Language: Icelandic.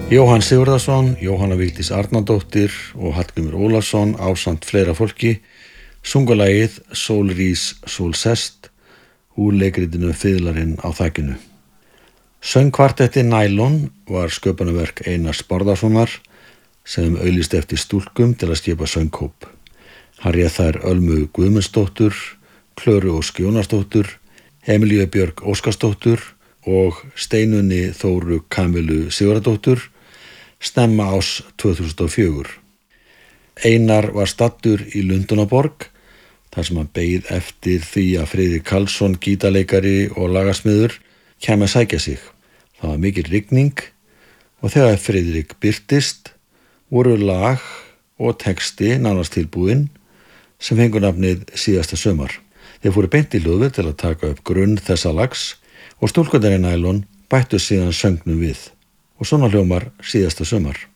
Jóhann Sigurðarson, Jóhanna Vigdís Arnardóttir og Hallgrímur Ólafsson ásamt fleira fólki sungu lagið Sól rís, sól sest úr leikritinu Fiðlarinn á þakinu. Söngkvartetti Nælon var sköpunarverk Einars Bárðarsonar sem auglýsti eftir stúlkum til að skipa sönghóp. Hann réð þær Ölmu Guðmundsdóttur, Klöru Ósk Jónasdóttur, Emilíu Björg Óskarsdóttur og Steinunni Þóru Kamilu Sigurðardóttur snemma ás 2004. Einar var staddur í Lundúnaborg þar sem hann beið eftir því að Friðrik Karlsson, gítarleikari og lagasmiður, kæmi að sækja sig. Það var mikil rigning og þegar Friðrik birtist voru lag og texti nánast tilbúin sem fengur nafnið Síðasta sumar. Þeir fóru beint í hljóðver til að taka upp grunn þessa lags og stúlkurnar í Nælon bættu síðan söngnum við. Og svona hljómar Síðasta sumar.